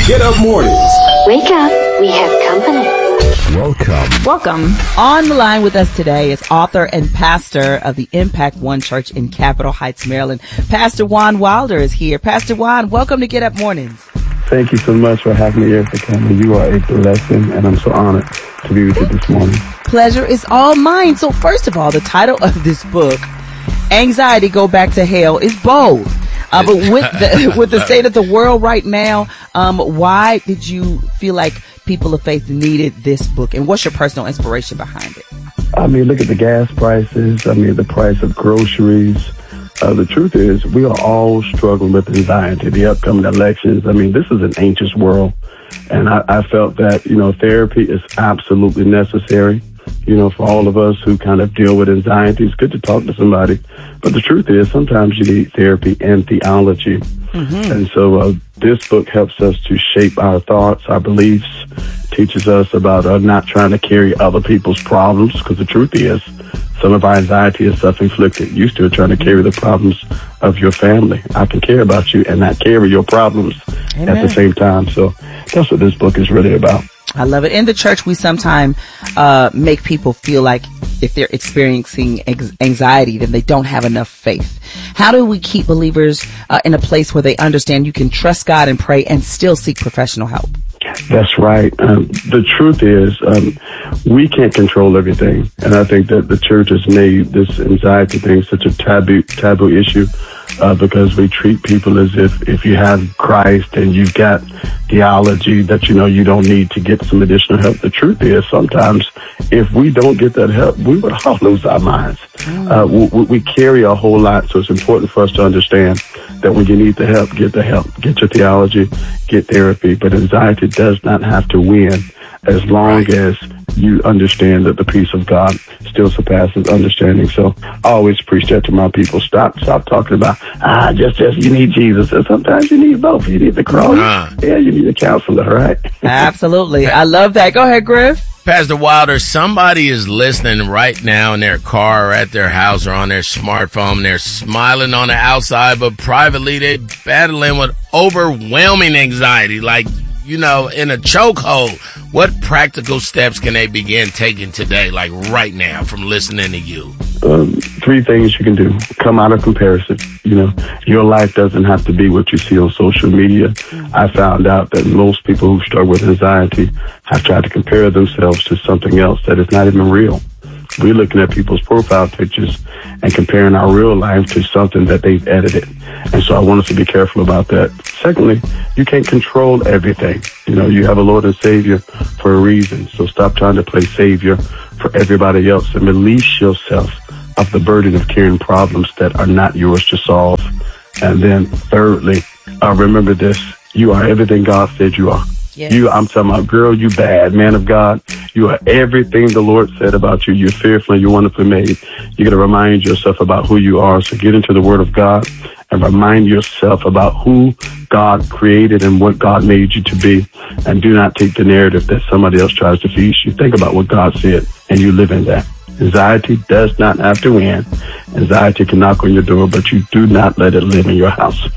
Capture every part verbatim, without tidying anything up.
Get Up Mornings. Wake up, we have company. Welcome. Welcome. On the line with us today is author and pastor of the Impact One Church in Capitol Heights, Maryland. Pastor Juan Wilder is here. Pastor Juan, welcome to Get Up Mornings. Thank you so much for having me here, Cameron. You are a blessing, and I'm so honored to be with you this morning. Pleasure is all mine. So first of all, the title of this book, Anxiety Go Back to Hell, is bold. Uh, but with the, with the state of the world right now, um, why did you feel like people of faith needed this book? And what's your personal inspiration behind it? I mean, look at the gas prices. I mean, the price of groceries. Uh, the truth is, we are all struggling with anxiety, the upcoming elections. I mean, this is an anxious world. And I, I felt that, you know, therapy is absolutely necessary. You know, for all of us who kind of deal with anxiety, it's good to talk to somebody. But the truth is, sometimes you need therapy and theology. Mm-hmm. And so uh, this book helps us to shape our thoughts, our beliefs, teaches us about uh, not trying to carry other people's problems, because the truth is, some of our anxiety is self-inflicted. You're still trying to carry the problems of your family. I can care about you and not carry your problems Amen. At the same time. So that's what this book is really about. I love it. In the church, we sometimes uh, make people feel like if they're experiencing ex- anxiety, then they don't have enough faith. How do we keep believers uh, in a place where they understand you can trust God and pray and still seek professional help? That's right. Um, the truth is, um, we can't control everything. And I think that the church has made this anxiety thing such a taboo, taboo issue. Uh, because we treat people as if if you have Christ and you've got theology that you know you don't need to get some additional help. The truth is, sometimes if we don't get that help, we would all lose our minds. Uh, we, we carry a whole lot, so it's important for us to understand that when you need the help, get the help. Get your theology, get therapy. But anxiety does not have to win as long as you understand that the peace of God still surpasses understanding. So I always preach that to my people. Stop, stop talking about, ah, just, just, you need Jesus. And sometimes you need both. You need the cross. Uh, yeah, you need a counselor, right? Absolutely. I love that. Go ahead, Griff. Pastor Wilder, somebody is listening right now in their car or at their house or on their smartphone. They're smiling on the outside, but privately they're battling with overwhelming anxiety, like, you know, in a chokehold. What practical steps can they begin taking today, like right now, from listening to you? Um, three things you can do. Come out of comparison. You know, your life doesn't have to be what you see on social media. I found out that most people who struggle with anxiety have tried to compare themselves to something else that is not even real. We're looking at people's profile pictures and comparing our real life to something that they've edited. And so I want us to be careful about that. Secondly, you can't control everything. You know, you have a Lord and Savior for a reason. So stop trying to play Savior for everybody else and release yourself of the burden of carrying problems that are not yours to solve. And then thirdly, uh, remember this. You are everything God said you are. Yes. You, I'm talking about, girl, you bad, man of God. You are everything the Lord said about you. You're fearfully, you're wonderfully made. You got to remind yourself about who you are. So get into the Word of God and remind yourself about who God created and what God made you to be. And do not take the narrative that somebody else tries to feed you. Think about what God said, and you live in that. Anxiety does not have to win. Anxiety can knock on your door, but you do not let it live in your house.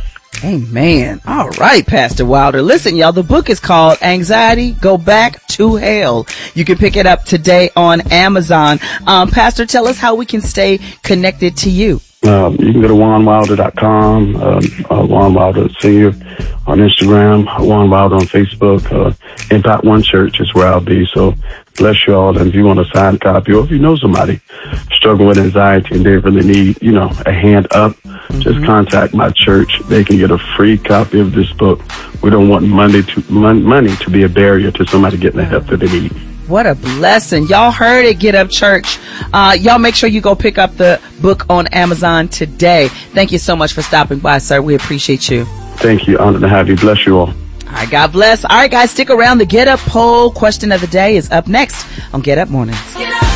Amen. All right, Pastor Wilder. Listen, y'all, the book is called Anxiety Go Back to Hell. You can pick it up today on Amazon. Um, Pastor, tell us how we can stay connected to you. Um, you can go to juan wilder dot com, um, uh, Juan Wilder Senior on Instagram, Juan Wilder on Facebook. Uh, Impact One Church is where I'll be. So bless you all. And if you want a signed copy, or if you know somebody struggling with anxiety and they really need, you know, a hand up, mm-hmm. just contact my church. They can get a free copy of this book. We don't want money to mon- money to be a barrier to somebody getting the help that they need. What a blessing. Y'all heard it, Get Up Church. Uh, y'all make sure you go pick up the book on Amazon today. Thank you so much for stopping by, sir. We appreciate you. Thank you. Honored to have you. Bless you all. All right, God bless. All right, guys, stick around. The Get Up poll question of the day is up next on Get Up Mornings. Get up.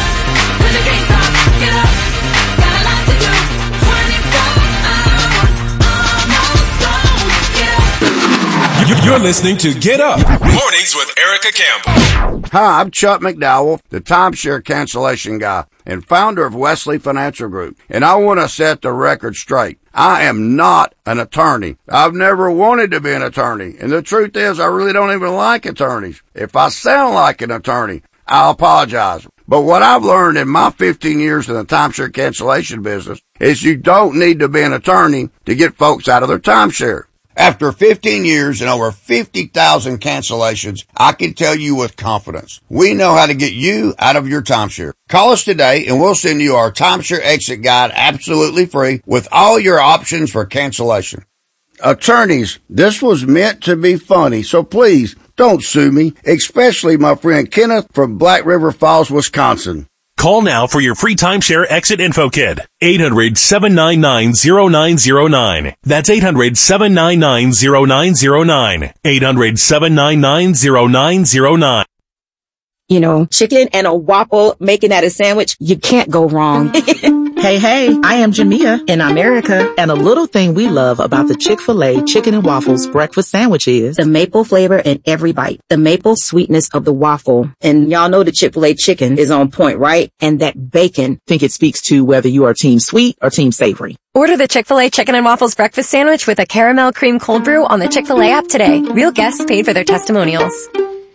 You're listening to Get Up Mornings with Erica Campbell. Hi, I'm Chuck McDowell, the timeshare cancellation guy. and founder of Wesley Financial Group. And I want to set the record straight. I am not an attorney. I've never wanted to be an attorney. And the truth is, I really don't even like attorneys. If I sound like an attorney, I apologize. But what I've learned in my fifteen years in the timeshare cancellation business is you don't need to be an attorney to get folks out of their timeshare. After fifteen years and over fifty thousand cancellations, I can tell you with confidence, we know how to get you out of your timeshare. Call us today and we'll send you our timeshare exit guide absolutely free with all your options for cancellation. Attorneys, this was meant to be funny, so please don't sue me, especially my friend Kenneth from Black River Falls, Wisconsin. Call now for your free timeshare exit info kit. eight hundred, seven nine nine, zero nine zero nine. That's eight hundred, seven nine nine, zero nine zero nine. eight hundred, seven nine nine, zero nine zero nine. You know, chicken and a waffle, making that a sandwich, you can't go wrong. Hey, hey, I am Jamia in America, and a little thing we love about the Chick-fil-A Chicken and Waffles breakfast sandwich is the maple flavor in every bite, the maple sweetness of the waffle. And y'all know the Chick-fil-A chicken is on point, right? And that bacon. I think it speaks to whether you are team sweet or team savory. Order the Chick-fil-A Chicken and Waffles breakfast sandwich with a caramel cream cold brew on the Chick-fil-A app today. Real guests paid for their testimonials.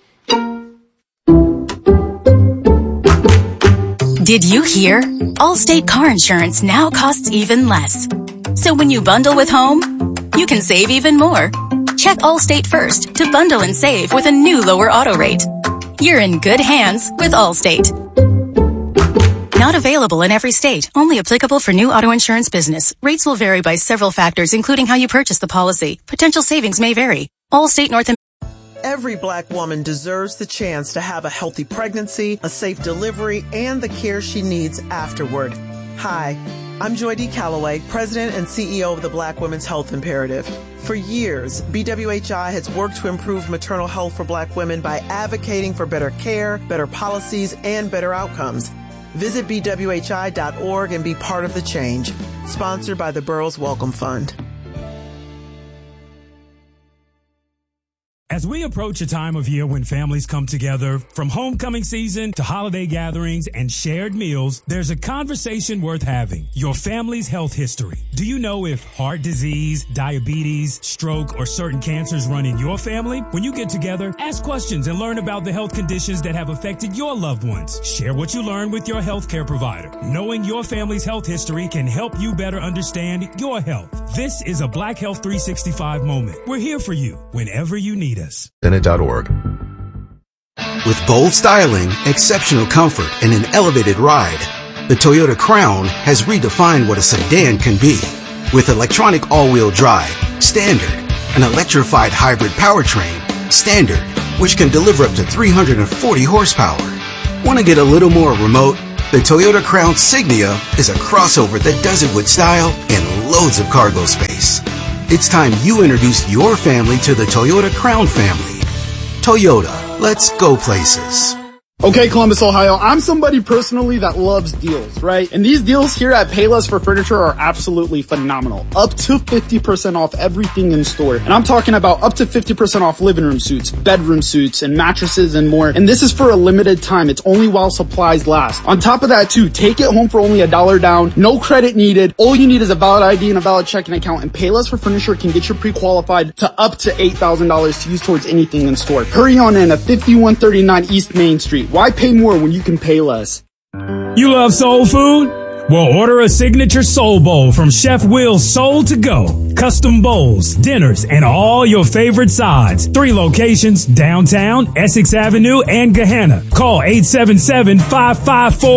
Did you hear? Allstate car insurance now costs even less. So when you bundle with home, you can save even more. Check Allstate first to bundle and save with a new lower auto rate. You're in good hands with Allstate. Not available in every state. Only applicable for new auto insurance business. Rates will vary by several factors, including how you purchase the policy. Potential savings may vary. Allstate North America. Every black woman deserves the chance to have a healthy pregnancy, a safe delivery, and the care she needs afterward. Hi, I'm Joy D. Calloway, President and C E O of the Black Women's Health Imperative. For years, B W H I has worked to improve maternal health for black women by advocating for better care, better policies, and better outcomes. Visit B W H I dot org and be part of the change. Sponsored by the Burroughs Welcome Fund. As we approach a time of year when families come together, from homecoming season to holiday gatherings and shared meals, there's a conversation worth having. Your family's health history. Do you know if heart disease, diabetes, stroke, or certain cancers run in your family? When you get together, ask questions and learn about the health conditions that have affected your loved ones. Share what you learned with your healthcare provider. Knowing your family's health history can help you better understand your health. This is a Black Health three sixty-five moment. We're here for you whenever you need us. Senate dot org. With bold styling, exceptional comfort, and an elevated ride, the Toyota Crown has redefined what a sedan can be. With electronic all-wheel drive, standard, an electrified hybrid powertrain, standard, which can deliver up to three hundred forty horsepower. Want to get a little more remote? The Toyota Crown Signia is a crossover that does it with style and loads of cargo space. It's time you introduced your family to the Toyota Crown family. Toyota, let's go places. Okay, Columbus, Ohio, I'm somebody personally that loves deals, right? And these deals here at Payless for Furniture are absolutely phenomenal. Up to fifty percent off everything in store. And I'm talking about up to fifty percent off living room suites, bedroom suites, and mattresses and more. And this is for a limited time. It's only while supplies last. On top of that, too, take it home for only a dollar down. No credit needed. All you need is a valid I D and a valid checking account. And Payless for Furniture can get you pre-qualified to up to eight thousand dollars to use towards anything in store. Hurry on in at fifty-one thirty-nine East Main Street. Why pay more when you can pay less? You love soul food? Well, order a signature soul bowl from Chef Will's Soul to Go. Custom bowls, dinners, and all your favorite sides. Three locations, downtown, Essex Avenue, and Gahanna. Call eight seven seven, five five four